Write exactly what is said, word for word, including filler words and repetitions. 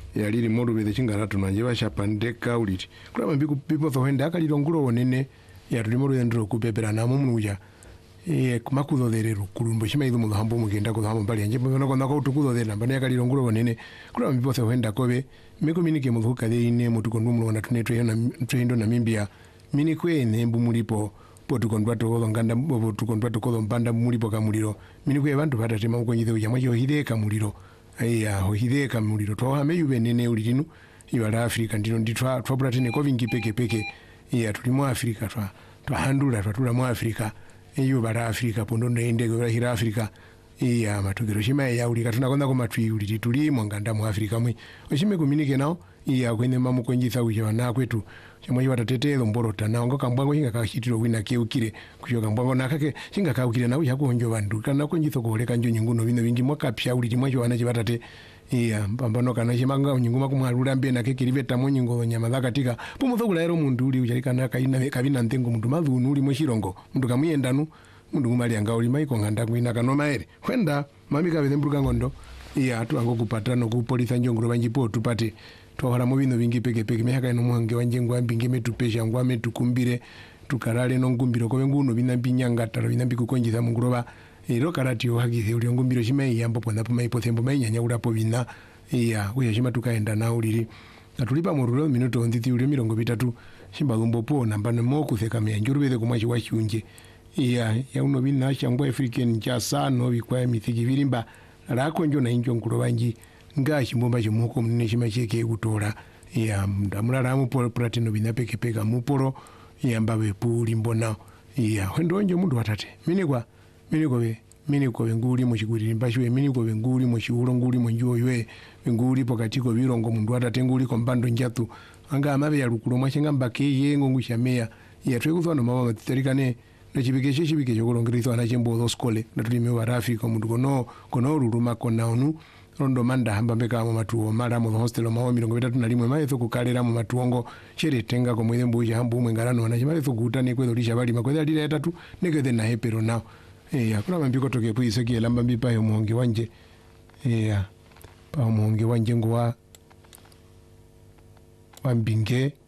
ya lili modu bede chingaratu nanje bashapandeka uliti kulama mbiku people for wenda akaliro ngulo wonene ya tulimodu yandro kupepera na mumuja e kumakudodherero kulumbo chimayizo mu hambo mugenda ko hambo mbali anje mbona ko nako tukudodhera mbane akaliro ngulo wonene kulama people for wenda kobe mikominike mu hukale ine mutukondu mulona tunetwe na twendo na mimbia mini kwene mbu mulipo potukondwa to nganda potukondwa to ko mbanda mulipo kamuliro mini kwe bantu batatema ukonyize uja mwacho hideka muliro aya hideka muliro to hame yubenene ulitinu ibala Afrika ndino nditwa twabula tene ko vingi peke peke iya tulimo Afrika twa twahandula twatula mu Afrika iyo bala Afrika pondo ndende go hira Afrika iya matugero shima ya ulika tunakonda ko matwi uliti tuli mu nganda mu Afrika mwe oshime kuminike nao iya kwene mamu konjitha uja wana kwetu chimwe watatetelo mborota na ngo kambwango hinga kashitiro wina keukire kushoka mbwango nakake hinga kaukire na uja konjo bandu kana konjitho koleka njo nyinguno bino bingi mwaka pya uliti mwacho wana chibatate iya pambano kana chimanga nyinguma kumwalula mbe na keke libeta monyingo nyama zakatika pumuzogula ero mundu uli ujalika na kaina kabina ntengo mundu madhunu uli moshirongo mundu kamuyendanu mundu kumali anga uli maiko nganda kuina kanoma ere kwenda mamika bezembruka ngondo iya atu ango kupata no kupolisa njongoro banjipo tupate twahora mu bino bingi peke peke mehaka no muhange wanje ngwambi ngeme tupesha ngwame tukumbire tukarale no ngumbiro ko benguno binambinyanga taro binambiku konjiza munguroba ero karati yo hagize uli ngumbiro shime yambo ponda poma ipothembo menya ulapo bina iya uya shima tukaenda na uliri natulipa mu rulo minuto nditi uli mirongo bitatu shimba lumbo po namba no mokutheka me njurubeze kumwachi wachunje iya ya uno bina changwa African chasa no bikwa mithiki birimba rako njo na injo ngurobanji nga chimbomba chimuko munene chima cheke kutora ya ndamulala mu platino bina peke peka muporo yamba bepuli mbona ya ndonjo mundu watate minikwa minikwa be minikwa nguli mu chiguriri mbashwe minikwa nguli mu chiulo nguli mu njoywe nguli pokati ko birongo mundu watate nguli ko mbando njatu anga amabe ya lukulo mwachenga mbake yengo ngushamea ya twekuzona mama tserikane na chibikeshe chibikeshe kolongerizwa na chembo skole na tulime wa Afrika mundu kono kono ruruma kona onu rondo manda hamba mbeka mu matuo mara mu hostel mawo mirongo bitatu na limwe mayezo kukalera mu matuongo chere tenga ko mwene mbuja hambu umwe ngarano na chimayezo kutane kwezo lisha bali makweza lile tatu negeze na hepero nao eh akuna mambiko toke puise ki lamba mbipa yo muonge wanje eh pa muonge wanje ngwa wambinge